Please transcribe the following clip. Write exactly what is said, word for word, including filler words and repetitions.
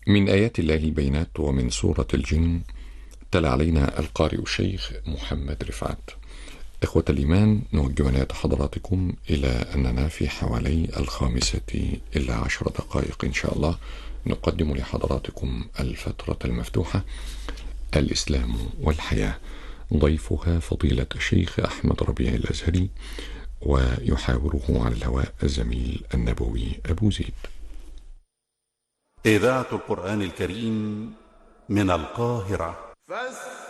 من آيات الله البينات ومن سورة الجن. تلا علينا القارئ الشيخ محمد رفعت. إخوة الإيمان، نوجه عناية حضراتكم إلى أننا في حوالي الخامسة إلا عشر دقائق إن شاء الله نقدم لحضراتكم الفترة المفتوحة الإسلام والحياة، ضيفها فضيلة الشيخ أحمد ربيع الأزهري، ويحاوره على الهواء الزميل النبوي أبو زيد. إذاعة القرآن الكريم من القاهرة.